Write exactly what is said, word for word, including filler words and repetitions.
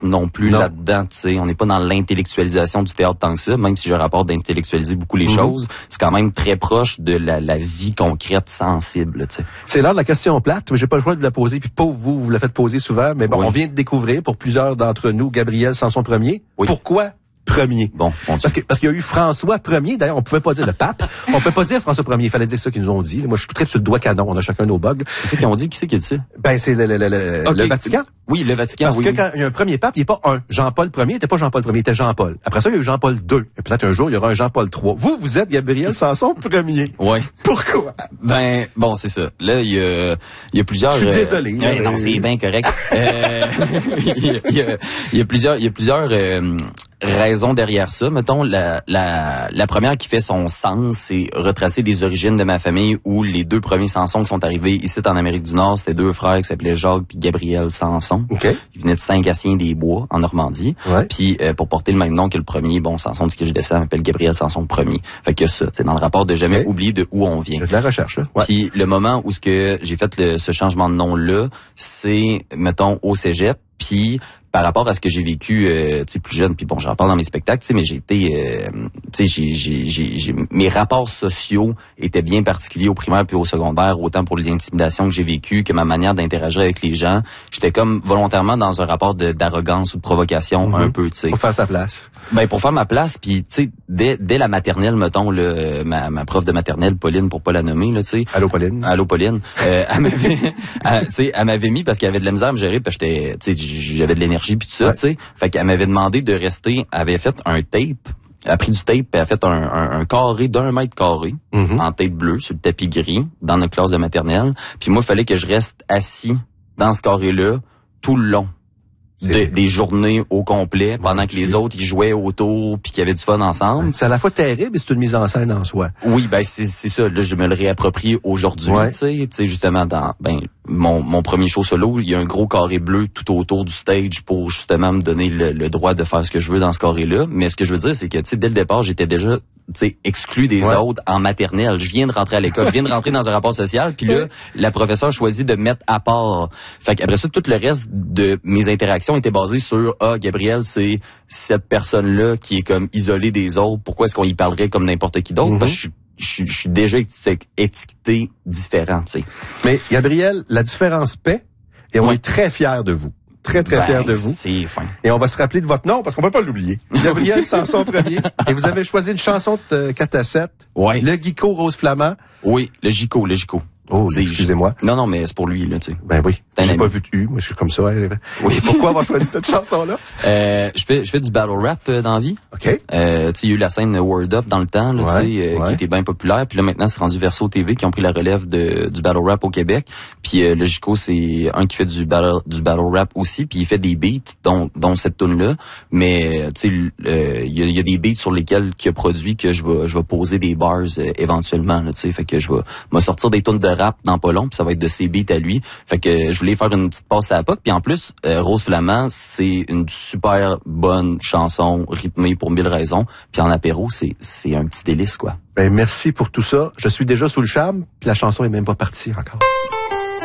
non plus non. là-dedans, tu sais. On n'est pas dans l'intellectualisation du théâtre tant que ça, même si j'ai rapport d'intellectualiser beaucoup les mm-hmm. choses. C'est quand même très proche de la, la vie concrète, sensible, tu sais. C'est l'heure de la question plate, mais j'ai pas le choix de la poser, puis pauvre vous, vous la faites poser souvent, mais bon, oui. on vient de découvrir, pour plusieurs d'entre nous, Gabriel Sanson Premier. Oui. Pourquoi Premier? Bon, bon parce que parce qu'il y a eu François Premier. D'ailleurs, on pouvait pas dire le pape. On pouvait pas dire François Premier. Il fallait dire ça qu'ils nous ont dit. Moi, je suis très sur le doigt canon. On a chacun nos bugs. C'est ça qu'ils ont dit. Qui c'est qui a dit ça? Ben, c'est le, le, le, le, okay. le Vatican. Oui, le Vatican. Parce oui, que oui. quand il y a un premier pape, il n'est pas un. Jean-Paul Premier, il n'était pas Jean-Paul Premier, il était Jean-Paul. Après ça, il y a eu Jean-Paul deux. Et peut-être un jour, il y aura un Jean-Paul trois. Vous, vous êtes Gabriel Sanson Premier. Oui. Pourquoi? Ben, bon, c'est ça. Là, il y a, il y a plusieurs. Je suis désolé. Euh, euh, non, c'est bien correct. euh, il, y a, il, y a, il y a plusieurs, il y a plusieurs. Euh, raison derrière ça. Mettons, la, la, la première qui fait son sens, c'est retracer les origines de ma famille où les deux premiers Sanson qui sont arrivés ici en Amérique du Nord, c'était deux frères qui s'appelaient Jacques puis Gabriel Sanson. Okay. Ils venaient de Saint-Gatien-des-Bois, en Normandie. Ouais. Puis euh, pour porter le même nom que le premier, bon, Sanson de ce que je descends m'appelle Gabriel Sanson Premier. Fait que ça, c'est dans le rapport de jamais okay. oublier de où on vient. De la recherche, là. Ouais. Puis le moment où ce que j'ai fait le, ce changement de nom-là, c'est, mettons, au cégep, puis par rapport à ce que j'ai vécu, euh, tu sais, plus jeune, puis bon, j'en parle dans mes spectacles, tu sais, mais j'ai été, euh, tu sais, j'ai, j'ai, j'ai, j'ai, mes rapports sociaux étaient bien particuliers au primaire puis au secondaire, autant pour l'intimidation que j'ai vécue que ma manière d'interagir avec les gens. J'étais comme volontairement dans un rapport de, d'arrogance ou de provocation, mm-hmm. un peu, tu sais. Pour faire sa place. Ben, pour faire ma place, puis tu sais, dès, dès la maternelle, mettons, là, ma, ma prof de maternelle, Pauline, pour pas la nommer, là, tu sais. Allô, Pauline. Allô, Pauline. Euh, elle m'avait, elle, tu sais, elle m'avait mis parce qu'elle avait de la misère à me gérer, parce que j'étais, tu sais, j'avais de l'énergie puis tout ça, ouais. tu sais. Fait qu'elle m'avait demandé de rester, elle avait fait un tape, elle a pris du tape et elle a fait un, un, un carré d'un mètre carré, mm-hmm. en tape bleue, sur le tapis gris, dans notre classe de maternelle. Puis moi, il fallait que je reste assis dans ce carré-là tout le long. De, des journées au complet, pendant que les autres, ils jouaient autour puis qu'il y avait du fun ensemble. C'est à la fois terrible et c'est une mise en scène en soi. Oui, ben c'est, c'est ça. Là, je me le réapproprie aujourd'hui, ouais. tu sais. Tu sais, justement, dans ben mon, mon premier show solo, il y a un gros carré bleu tout autour du stage pour justement me donner le, le droit de faire ce que je veux dans ce carré-là. Mais ce que je veux dire, c'est que, tu sais, dès le départ, j'étais déjà, tu sais, exclu des ouais. autres en maternelle. Je viens de rentrer à l'école, je viens de rentrer dans un rapport social, puis là, la professeure choisit de me mettre à part. Fait qu'après ça, tout le reste de mes interactions était basé sur ah Gabriel, c'est cette personne-là qui est comme isolée des autres. Pourquoi est-ce qu'on y parlerait comme n'importe qui d'autre? Mm-hmm. Parce que je suis Je, je suis déjà étiqueté différent, tu sais. Mais Gabriel, la différence paie et on oui. est très fiers de vous. Très, très ben, fiers de vous. C'est fin. Et on va se rappeler de votre nom parce qu'on peut pas l'oublier. Gabriel Sanson Premier. Et vous avez choisi une chanson de quatre à sept. Oui. Le Guico Rose Flamand. Oui, le Gico, le Gico. Oh, excusez-moi. Non, non, mais c'est pour lui, là, tu sais. Ben oui. J'ai pas vu de U, moi, je suis comme ça. Oui. Pourquoi avoir choisi cette chanson-là? Euh, je fais, je fais du battle rap euh, dans la vie. OK. Euh, tu sais, il y a eu la scène Word Up dans le temps, là, ouais, tu sais, euh, ouais. qui était bien populaire. Puis là, maintenant, c'est rendu Verso T V qui ont pris la relève de, du battle rap au Québec. Puis euh, le Gico, c'est un qui fait du battle, du battle rap aussi. Puis il fait des beats, dont, dont cette tune-là. Mais, tu sais, il euh, y, a, y a des beats sur lesquels qu'il a produit que je vais, je vais poser des bars euh, éventuellement, là, tu sais. Fait que je vais me sortir des tunes de rap dans pas long. Ça va être de ses beats à lui. Fait que je voulais faire une petite passe à la P O C. Puis en plus, euh, Rose Flamand, c'est une super bonne chanson rythmée pour mille raisons. Puis en apéro, c'est c'est un petit délice, quoi. Ben merci pour tout ça. Je suis déjà sous le charme, puis la chanson est même pas partie encore.